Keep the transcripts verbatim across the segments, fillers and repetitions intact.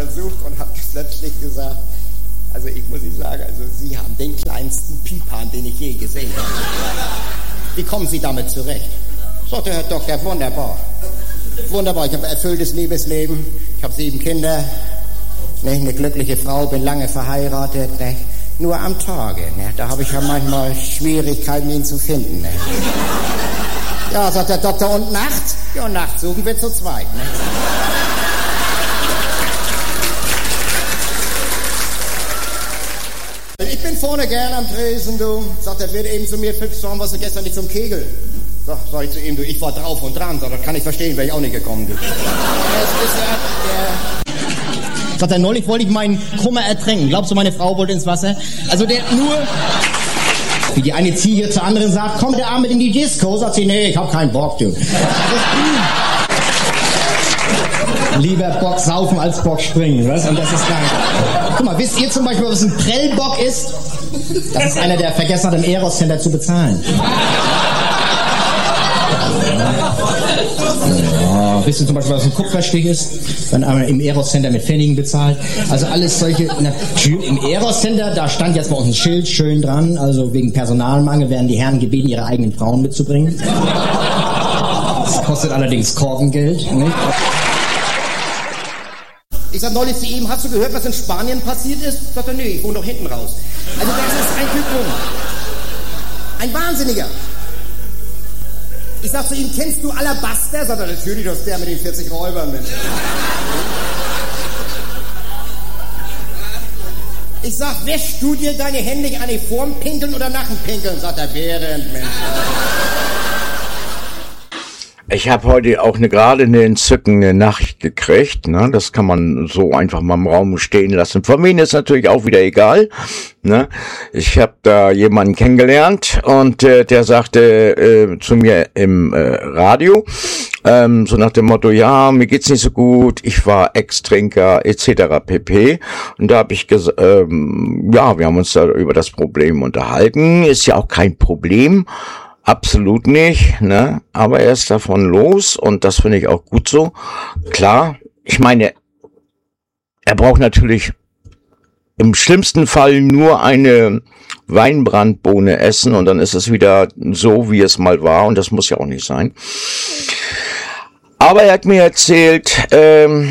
untersucht und habe plötzlich gesagt, also ich muss Ihnen sagen, also Sie haben den kleinsten Pipan, den ich je gesehen habe. Wie kommen Sie damit zurecht? Sagt der Herr Doktor, wunderbar. Wunderbar, ich habe ein erfülltes Liebesleben, ich habe sieben Kinder, ne, eine glückliche Frau, bin lange verheiratet, ne, nur am Tage, ne, da habe ich ja manchmal Schwierigkeiten, ihn zu finden. Ne. Ja, sagt der Doktor, und nachts? Ja, nachts suchen wir zu zweit. Ne. Ich bin vorne gern am Tresen, du. Sagt, er wird eben zu mir, Fips, warum warst du gestern nicht zum Kegeln? Sag, sag ich zu ihm, du, ich war drauf und dran. Sag, das kann ich verstehen, wäre ich auch nicht gekommen, du. Das ist ja, der... Sagt er, neulich wollte ich meinen Kummer ertränken. Glaubst du, meine Frau wollte ins Wasser? Also der nur... Wie die eine Ziege zur anderen sagt, komm der Arm mit in die Disco. Sagt sie, nee, ich hab keinen Bock, du. Lieber Bock saufen als Bock springen, was? Und das ist geil. Guck mal, wisst ihr zum Beispiel, was ein Prellbock ist? Das ist einer, der vergessen hat, im Eros Center zu bezahlen. Ja, wisst ihr zum Beispiel, was ein Kupferstich ist? Wenn einer im Eros Center mit Pfennigen bezahlt. Also alles solche... Na, im Eros Center, da stand jetzt bei uns ein Schild schön dran, also wegen Personalmangel werden die Herren gebeten, ihre eigenen Frauen mitzubringen. Das kostet allerdings Korkengeld, nicht? Ich sag neulich zu ihm, hast du gehört, was in Spanien passiert ist? Sagt er, nee, ich wohne doch hinten raus. Also das ist ein Typ, ein Wahnsinniger. Ich sag zu ihm, kennst du Alabaster? Sagt er, natürlich, das ist der mit den vierzig Räubern, Mensch. Ich sag, wäschst du dir deine Hände eigentlich vorm Pinkeln oder nach dem Pinkeln? Sagt er, während, Mensch. Ich habe heute auch eine gerade eine entzückende Nacht gekriegt, ne? Das kann man so einfach mal im Raum stehen lassen. Von mir ist natürlich auch wieder egal, ne? Ich habe da jemanden kennengelernt und äh, der sagte äh, zu mir im äh, Radio, ähm, so nach dem Motto, ja, mir geht's nicht so gut, ich war Ex-Trinker et cetera pp. Und da habe ich gesagt, ähm, ja, wir haben uns da über das Problem unterhalten, ist ja auch kein Problem. Absolut nicht, ne? Aber er ist davon los und das finde ich auch gut so. Klar, ich meine, er braucht natürlich im schlimmsten Fall nur eine Weinbrandbohne essen und dann ist es wieder so, wie es mal war und das muss ja auch nicht sein. Aber er hat mir erzählt, ähm,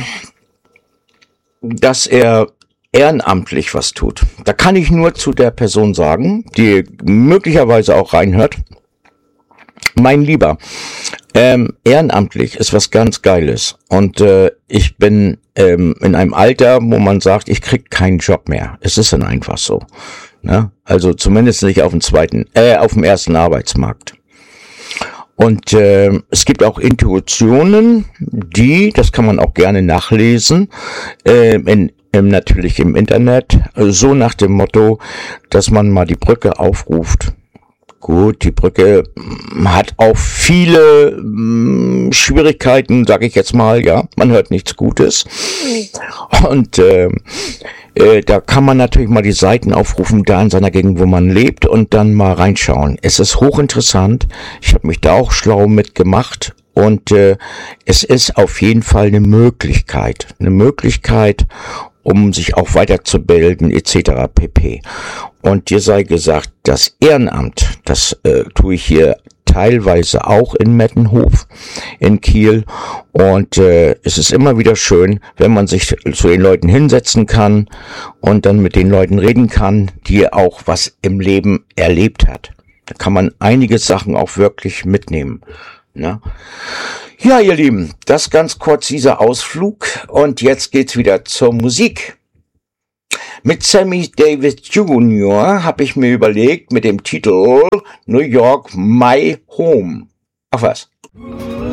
dass er ehrenamtlich was tut. Da kann ich nur zu der Person sagen, die möglicherweise auch reinhört. Mein Lieber, ähm, ehrenamtlich ist was ganz Geiles und äh, ich bin ähm, in einem Alter, wo man sagt, ich krieg keinen Job mehr. Es ist dann einfach so, ne? Also zumindest nicht auf dem zweiten, äh, auf dem ersten Arbeitsmarkt. Und äh, es gibt auch Intuitionen, die, das kann man auch gerne nachlesen, äh, in ähm, natürlich im Internet, so nach dem Motto, dass man mal die Brücke aufruft. Gut, die Brücke hat auch viele mh, Schwierigkeiten, sage ich jetzt mal, ja, man hört nichts Gutes. Und äh, äh, da kann man natürlich mal die Seiten aufrufen, da in seiner Gegend, wo man lebt, und dann mal reinschauen. Es ist hochinteressant, ich habe mich da auch schlau mitgemacht und äh, es ist auf jeden Fall eine Möglichkeit, eine Möglichkeit, um sich auch weiterzubilden et cetera pp. Und dir sei gesagt, das Ehrenamt, das äh, tue ich hier teilweise auch in Mettenhof in Kiel und äh, es ist immer wieder schön, wenn man sich zu den Leuten hinsetzen kann und dann mit den Leuten reden kann, die auch was im Leben erlebt hat. Da kann man einige Sachen auch wirklich mitnehmen. Ne? Ja, ihr Lieben, das ganz kurz dieser Ausflug und jetzt geht's wieder zur Musik. Mit Sammy Davis Junior habe ich mir überlegt mit dem Titel New York My Home. Ach was?